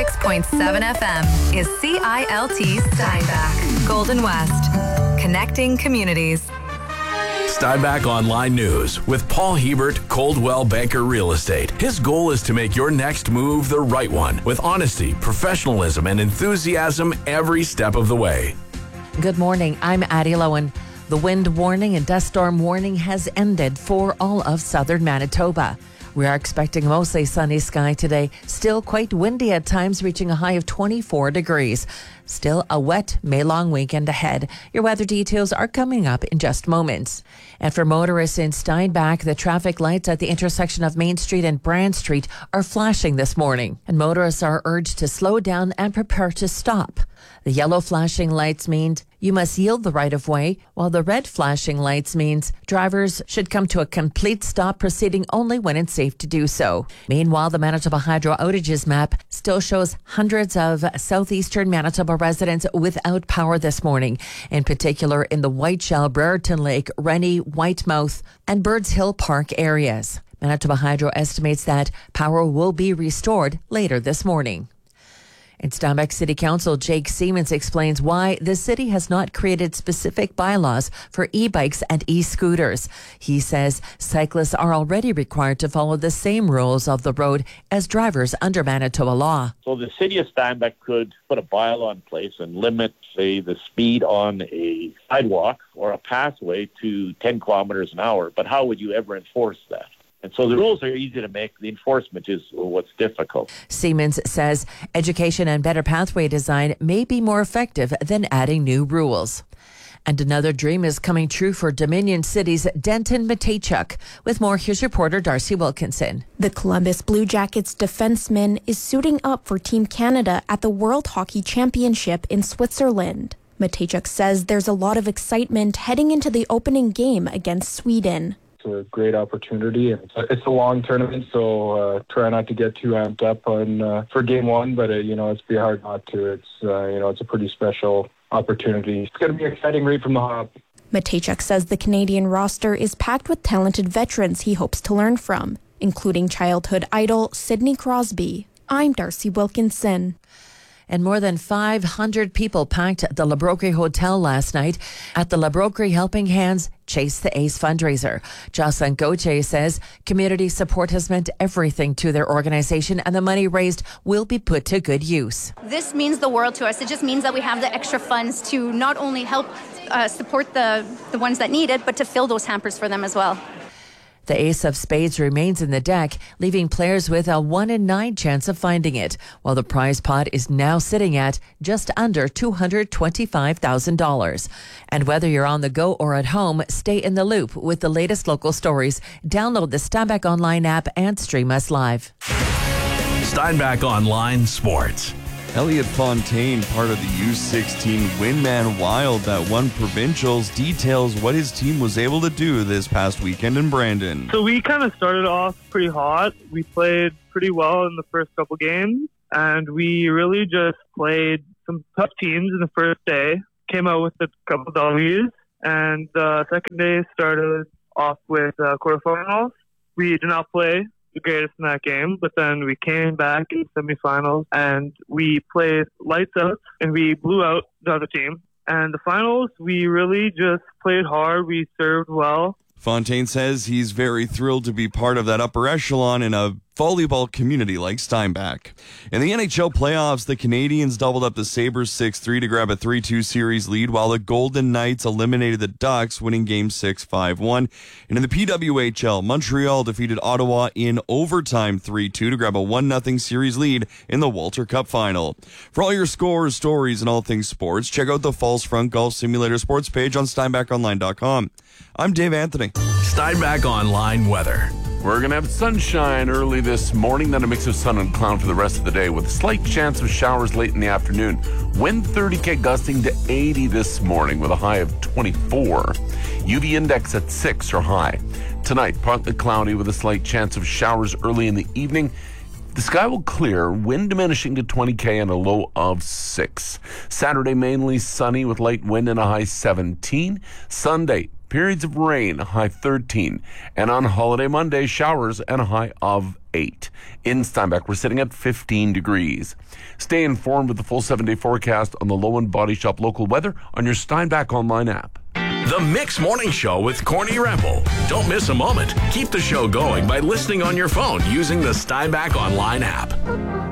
96.7 FM is CILT Steinbach, Golden West, connecting communities. Steinbach Online News with Paul Hebert, Coldwell Banker Real Estate. His goal is to make your next move the right one with honesty, professionalism, and enthusiasm every step of the way. Good morning. I'm Addie Lowen. The wind warning and dust storm warning has ended for all of southern Manitoba. We are expecting mostly sunny sky today. Still quite windy at times, reaching a high of 24 degrees. Still a wet May-long weekend ahead. Your weather details are coming up in just moments. And for motorists in Steinbach, the traffic lights at the intersection of Main Street and Brand Street are flashing this morning. And motorists are urged to slow down and prepare to stop. The yellow flashing lights means you must yield the right-of-way, while the red flashing lights means drivers should come to a complete stop, proceeding only when it's safe to do so. Meanwhile, the Manitoba Hydro outages map still shows hundreds of southeastern Manitoba residents without power this morning, in particular in the Whiteshell, Brereton Lake, Rennie, Whitemouth, and Birds Hill Park areas. Manitoba Hydro estimates that power will be restored later this morning. In Steinbach City Council, Jake Siemens explains why the city has not created specific bylaws for e-bikes and e-scooters. He says cyclists are already required to follow the same rules of the road as drivers under Manitoba law. So the city of Steinbach could put a bylaw in place and limit, say, the speed on a sidewalk or a pathway to 10 kilometers an hour. But how would you ever enforce that? And so the rules are easy to make. The enforcement is what's difficult. Siemens says education and better pathway design may be more effective than adding new rules. And another dream is coming true for Dominion City's Denton Mateychuk. With more, here's reporter Darcy Wilkinson. The Columbus Blue Jackets defenseman is suiting up for Team Canada at the World Hockey Championship in Switzerland. Mateychuk says there's a lot of excitement heading into the opening game against Sweden. A great opportunity. It's a long tournament, so try not to get too amped up on for game one, but it's be hard not to. It's a pretty special opportunity. It's going to be exciting right from the hop. Mateychuk says the Canadian roster is packed with talented veterans he hopes to learn from, including childhood idol Sidney Crosby. I'm Darcy Wilkinson. And more than 500 people packed the La Broquerie Hotel last night at the La Broquerie Helping Hands Chase the Ace fundraiser. Jocelyn Gauthier says community support has meant everything to their organization, and the money raised will be put to good use. This means the world to us. It just means that we have the extra funds to not only help support the ones that need it, but to fill those hampers for them as well. The ace of spades remains in the deck, leaving players with a 1 in 9 chance of finding it, while the prize pot is now sitting at just under $225,000. And whether you're on the go or at home, stay in the loop with the latest local stories. Download the Steinbach Online app and stream us live. Steinbach Online Sports. Elliot Fontaine, part of the U16 Windman Wild that won provincials, details what his team was able to do this past weekend in Brandon. So we kind of started off pretty hot. We played pretty well in the first couple games, and we really just played some tough teams in the first day, came out with a couple W's, and the second day started off with quarterfinals. We did not play the greatest in that game, but then we came back in the semifinals and we played lights out and we blew out the other team. And the finals, we really just played hard. We served well. Fontaine says he's very thrilled to be part of that upper echelon in a volleyball community like Steinbach. In the NHL playoffs, the Canadiens doubled up the Sabres 6-3 to grab a 3-2 series lead, while the Golden Knights eliminated the Ducks, winning Game 6 5-1. And in the PWHL, Montreal defeated Ottawa in overtime 3-2 to grab a 1-0 series lead in the Walter Cup final. For all your scores, stories, and all things sports, check out the Falls Front Golf Simulator sports page on SteinbachOnline.com. I'm Dave Anthony. Steinbach Online weather. We're going to have sunshine early this morning, then a mix of sun and cloud for the rest of the day with a slight chance of showers late in the afternoon. Wind 30 gusting to 80 this morning with a high of 24. UV index at 6 or high. Tonight, partly cloudy with a slight chance of showers early in the evening. The sky will clear, wind diminishing to 20 and a low of 6. Saturday, mainly sunny with light wind and a high 17. Sunday, Periods of rain, a high 13. And on Holiday Monday, showers and a high of 8. In Steinbach, we're sitting at 15 degrees. Stay informed with the full 7-day forecast on the Lowen Body Shop local weather on your Steinbach online app. The Mix Morning Show with Corny Remple. Don't miss a moment. Keep the show going by listening on your phone using the Steinbach online app.